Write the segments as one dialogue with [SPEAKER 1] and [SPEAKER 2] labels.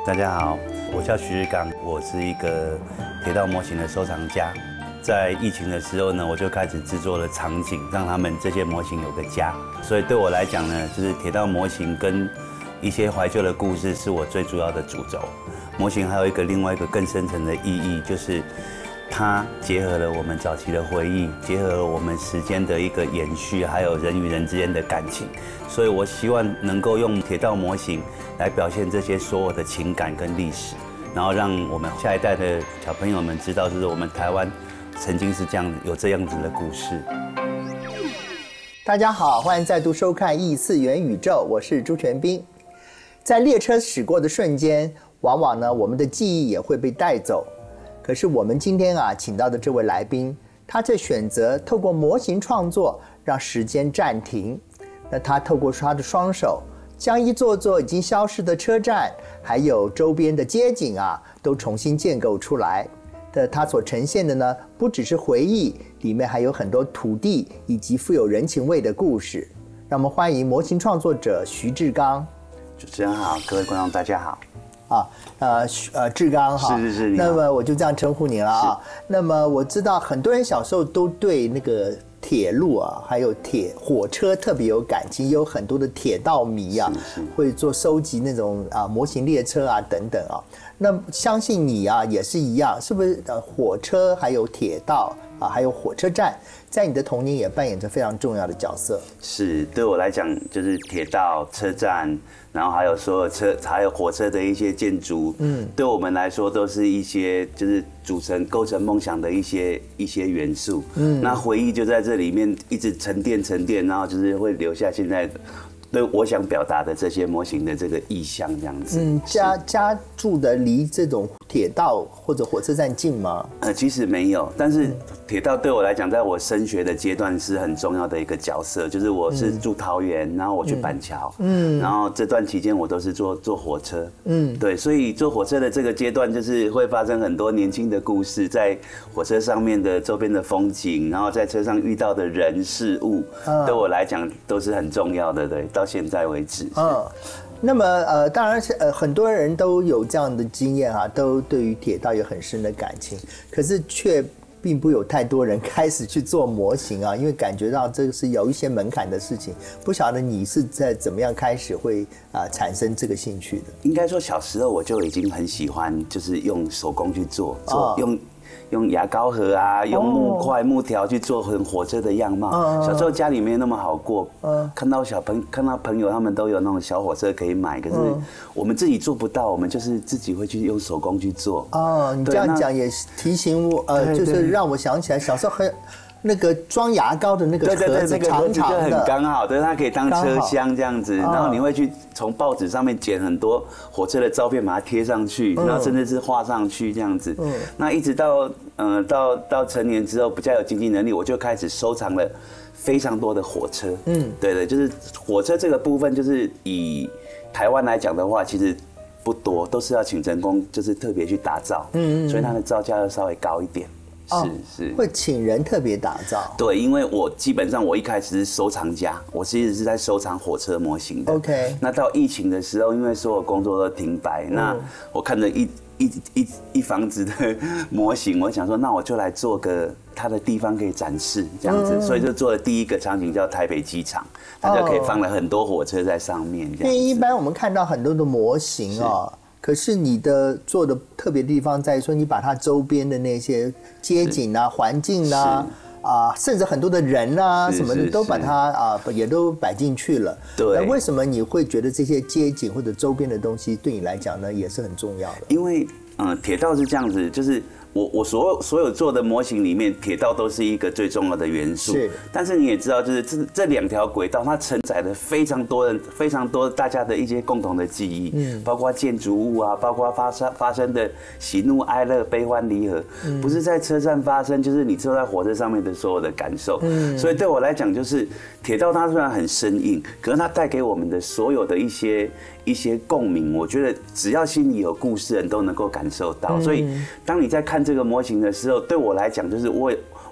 [SPEAKER 1] 大家好，我叫徐日刚，我是一个铁道模型的收藏家。在疫情的时候呢，我就开始制作了场景，让他们这些模型有个家。所以对我来讲呢，就是铁道模型跟一些怀旧的故事是我最主要的主轴。模型还有另外一个更深层的意义，就是它结合了我们早期的回忆，结合了我们时间的一个延续，还有人与人之间的感情。所以我希望能够用铁道模型来表现这些所有的情感跟历史，然后让我们下一代的小朋友们知道，就是我们台湾曾经是有这样子的故事。
[SPEAKER 2] 大家好，欢迎再度收看异次元宇宙，我是朱全斌。在列车驶过的瞬间，往往呢，我们的记忆也会被带走。可是我们今天请到的这位来宾，他却选择透过模型创作，让时间暂停。那他透过他的双手，将一座座已经消失的车站，还有周边的街景都重新建构出来。他所呈现的呢，不只是回忆，里面还有很多土地以及富有人情味的故事。让我们欢迎模型创作者徐志刚。
[SPEAKER 1] 主持人好，各位观众大家好。
[SPEAKER 2] 志刚哈，
[SPEAKER 1] 是，
[SPEAKER 2] 那么我就这样称呼您了啊。那么我知道很多人小时候都对那个铁路还有火车特别有感情，有很多的铁道迷会做收集那种模型列车等等那相信你也是一样，是不是？火车还有铁道还有火车站，在你的童年也扮演着非常重要的角色。是，
[SPEAKER 1] 对我来讲，就是铁道、车站，然后还有所有还有火车的一些建筑，对我们来说都是一些就是构成梦想的一些元素。那回忆就在这里面一直沉淀，然后就是会留下现在对我想表达的这些模型的这个意象，这样子。
[SPEAKER 2] 家住的离这种铁道或者火车站近吗？
[SPEAKER 1] 其实没有，但是铁道对我来讲，在我升学的阶段是很重要的一个角色。就是我是住桃园，然后我去板桥，然后这段期间我都是坐火车，对，所以坐火车的这个阶段，就是会发生很多年轻的故事，在火车上面的周边的风景，然后在车上遇到的人事物，对我来讲都是很重要的，对，到现在为止。
[SPEAKER 2] 那么当然是很多人都有这样的经验都对于铁道有很深的感情，可是却并不有太多人开始去做模型因为感觉到这个是有一些門槛的事情。不晓得你是在怎么样开始会产生这个兴趣的？
[SPEAKER 1] 应该说小时候我就已经很喜欢，就是用手工去做用牙膏盒用木条去做很火车的样貌。小时候家里没那么好过，看到朋友他们都有那种小火车可以买，可是我们自己做不到，我们就是自己会去用手工去做。
[SPEAKER 2] 你这样讲也提醒我，就是让我想起来小时候那个装牙膏的那个盒子，长长的，
[SPEAKER 1] 很刚好，对，它可以当车厢这样子。然后你会去从报纸上面剪很多火车的照片，把它贴上去，然后甚至是画上去这样子。那一直到成年之后，比较有经济能力，我就开始收藏了非常多的火车。对，就是火车这个部分，就是以台湾来讲的话，其实不多，都是要请人工，就是特别去打造。所以它的造价要稍微高一点。是
[SPEAKER 2] 会请人特别打造。
[SPEAKER 1] 对，因为我基本上我一开始是收藏家，我其实是在收藏火车模型的。
[SPEAKER 2] OK。
[SPEAKER 1] 那到疫情的时候，因为所有工作都停摆，那我看着一房子的模型，我想说，那我就来做个它的地方可以展示这样子，所以就做了第一个场景叫台北机场，它就可以放了很多火车在上面这样子。
[SPEAKER 2] 因为一般我们看到很多的模型可是你的做的特别的地方在于说，你把它周边的那些街景环境甚至很多的人什么的都把它也都摆进去了。
[SPEAKER 1] 对。
[SPEAKER 2] 那为什么你会觉得这些街景或者周边的东西对你来讲呢也是很重要的？
[SPEAKER 1] 因为铁道是这样子，就是我所有做的模型里面，铁道都是一个最重要的元素。
[SPEAKER 2] 是。
[SPEAKER 1] 但是你也知道，就是这两条轨道，它承载了非常多大家的一些共同的记忆，包括建筑物包括发生的喜怒哀乐、悲欢离合，不是在车站发生，就是你坐在火车上面的所有的感受。所以对我来讲，就是铁道它虽然很生硬，可是它带给我们的所有的一些共鸣，我觉得只要心里有故事的人都能够感受到。所以当你在看这个模型的时候，对我来讲就是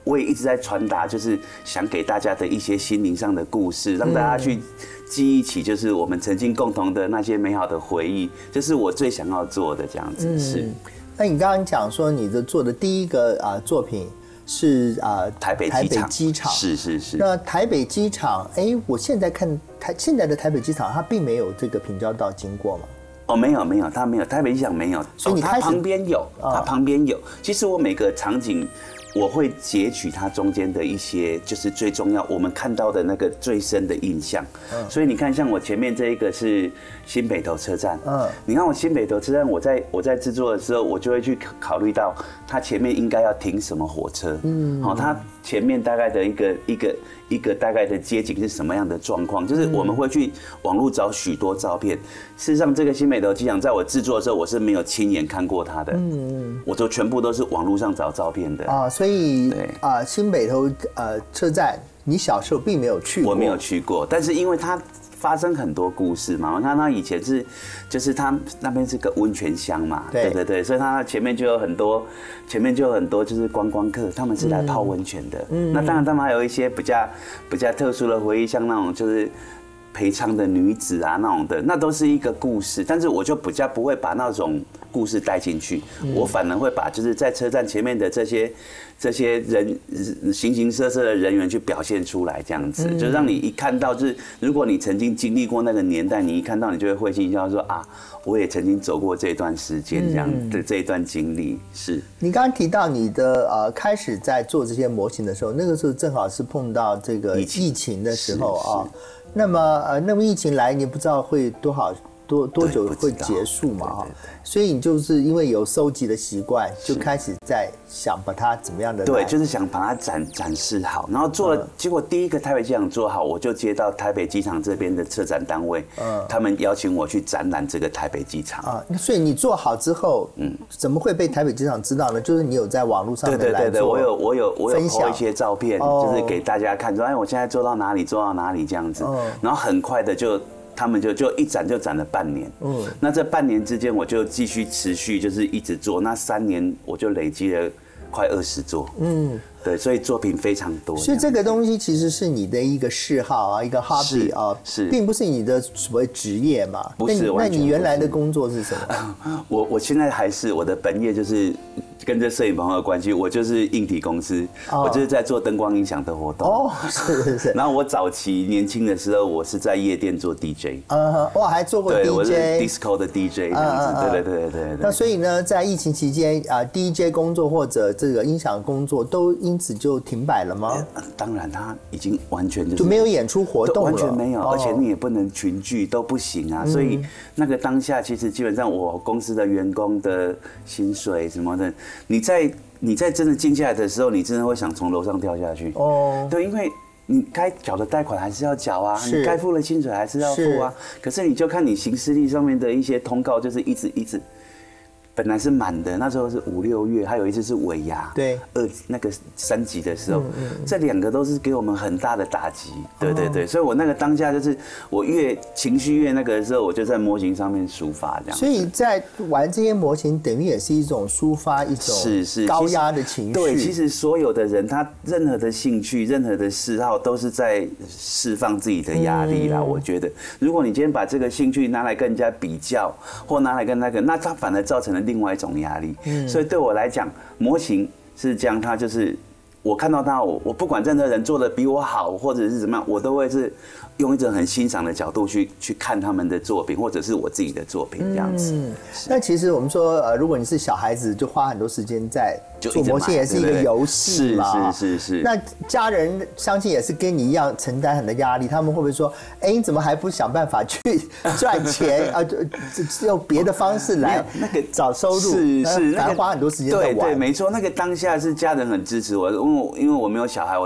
[SPEAKER 1] 我也一直在传达，就是想给大家的一些心灵上的故事，让大家去记忆起，就是我们曾经共同的那些美好的回忆，这是我最想要做的这样子。是。
[SPEAKER 2] 那你刚刚讲说你做的第一个作品是
[SPEAKER 1] 台北机场，是。
[SPEAKER 2] 那台北机场，我现在看现在的台北机场，它并没有这个平交道经过嘛？
[SPEAKER 1] 哦，没有，它没有，台北机场没有，
[SPEAKER 2] 所以你
[SPEAKER 1] 它旁边有，它旁边有。其实我每个场景，我会截取它中间的一些，就是最重要我们看到的那个最深的印象。所以你看，像我前面这一个是新北投车站，你看我新北投车站，我在制作的时候，我就会去考虑到它前面应该要停什么火车，它前面大概的一个大概的街景是什么样的状况，就是我们会去网络找许多照片。事实上，这个新北投机场在我制作的时候，我是没有亲眼看过它的，我都全部都是网络上找照片的
[SPEAKER 2] 所以新北投车站，你小时候并没有去过，
[SPEAKER 1] 我没有去过，但是因为它发生很多故事嘛，我看它以前就是它那边是个温泉乡嘛，对，所以它前面就有很多就是观光客，他们是来泡温泉的。那当然他们还有一些比较特殊的回忆，像那种就是陪唱的女子啊那种的，那都是一个故事。但是我就比较不会把那种故事带进去，我反而会把就是在车站前面的这些人形形色色的人员去表现出来，这样子就让你一看到，就是如果你曾经经历过那个年代，你一看到你就会会心一笑，说啊，我也曾经走过这段时间，这样的这一段经历。是
[SPEAKER 2] 你刚刚提到你的开始在做这些模型的时候，那个时候正好是碰到这个疫情的时候啊。那么疫情来，你不知道会多久会结束嘛？所以你就是因为有收集的习惯，就开始在想把它怎么样的
[SPEAKER 1] 对，就是想把它展示好，然后做了，结果第一个台北机场做好，我就接到台北机场这边的策展单位，他们邀请我去展览这个台北机场
[SPEAKER 2] 所以你做好之后，怎么会被台北机场知道呢？就是你有在网络上面来做，
[SPEAKER 1] 对，我有拍一些照片，就是给大家看，说我现在做到哪里这样子，然后很快的他们就一展就展了半年，那这半年之间我就继续持续就是一直做，那3年我就累积了快20座，对，所以作品非常多。
[SPEAKER 2] 所以这个东西其实是你的一个嗜好啊，一个 hobby 啊，
[SPEAKER 1] 是，
[SPEAKER 2] 并不是你的所谓职业嘛？
[SPEAKER 1] 不是，
[SPEAKER 2] 那你原来的工作是什么？
[SPEAKER 1] 我现在还是我的本业就是跟这摄影棚有关系，我就是硬体公司，我就是在做灯光音响的活动。
[SPEAKER 2] 是。
[SPEAKER 1] 然后我早期年轻的时候，我是在夜店做 DJ。
[SPEAKER 2] 哇，还做过 DJ，
[SPEAKER 1] 对，我是 disco 的 DJ 这样子。对。
[SPEAKER 2] 那所以呢，在疫情期间DJ 工作或者这个音响工作都因此就停摆了吗？
[SPEAKER 1] 当然，它已经完全
[SPEAKER 2] 就没有演出活动了，
[SPEAKER 1] 完全没有，而且你也不能群聚，都不行啊。所以那个当下，其实基本上我公司的员工的薪水什么的。你在真的静下来的时候，你真的会想从楼上跳下去。对，因为你该缴的贷款还是要缴啊，你该付的薪水还是要付啊。可是你就看你行事历上面的一些通告，就是一直。本来是满的，那时候是5、6月，还有一次是尾牙，
[SPEAKER 2] 对
[SPEAKER 1] 那个3级的时候，这2个都是给我们很大的打击，对，所以我那个当下就是我越情绪越那个的时候，我就在模型上面抒发这样。
[SPEAKER 2] 所以在玩这些模型，等于也是一种抒发一种高压的情绪。
[SPEAKER 1] 对，其实所有的人他任何的兴趣、任何的嗜好，都是在释放自己的压力啦。我觉得，如果你今天把这个兴趣拿来跟人家比较，或拿来跟那个，那它反而造成了另外一种压力，所以对我来讲，模型是这样，它就是我看到它，我不管任何人做的比我好，或者是怎么样，我都会是用一种很欣赏的角度去看他们的作品，或者是我自己的作品这样子。
[SPEAKER 2] 那其实我们说，如果你是小孩子，就花很多时间在做模型，也是一个游戏嘛。
[SPEAKER 1] 是。
[SPEAKER 2] 那家人相信也是跟你一样承担很多压力，他们会不会说，你怎么还不想办法去赚钱啊？用别的方式来找收入？是，反而花很多时间在玩。
[SPEAKER 1] 对，没错，那个当下是家人很支持我，因为我没有小孩，我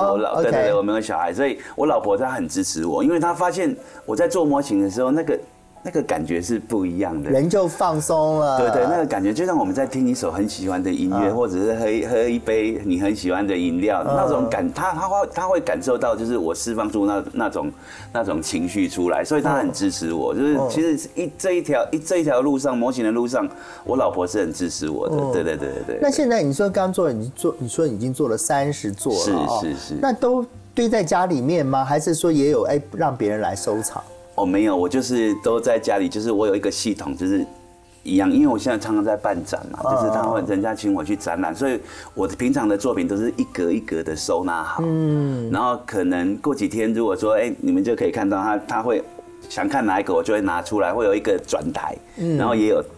[SPEAKER 1] 没有小孩，所以我老婆她很支持我，因为她发现我在做模型的时候，那个那个感觉是不一样的，
[SPEAKER 2] 人就放松了。
[SPEAKER 1] 对，那个感觉就像我们在听一首很喜欢的音乐，或者是喝一杯你很喜欢的饮料，那种感，他会感受到，就是我释放出那种情绪出来，所以他很支持我。就是其实这一条路上，模型的路上，我老婆是很支持我的。对。
[SPEAKER 2] 那现在你说刚做，你说已经做了30座了，
[SPEAKER 1] 是。
[SPEAKER 2] 那都堆在家里面吗？还是说也有让别人来收藏？
[SPEAKER 1] 哦，没有，我就是都在家里，就是我有一个系统，就是一样，因为我现在常常在办展嘛，就是人家请我去展览，所以我平常的作品都是一格一格的收纳好，然后可能过几天如果说，你们就可以看到他会想看哪一个，我就会拿出来，会有一个转台，然后也有